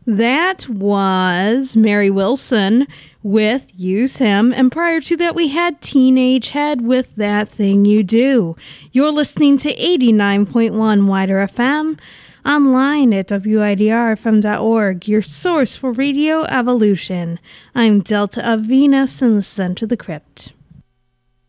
That was Mary Wilson with Use Him, and prior to that we had Teenage Head with That Thing You Do. You're listening to 89.1 Wider FM, online at widrfm.org, your source for radio evolution. I'm Delta of Venus, and this is Enter the Crypt.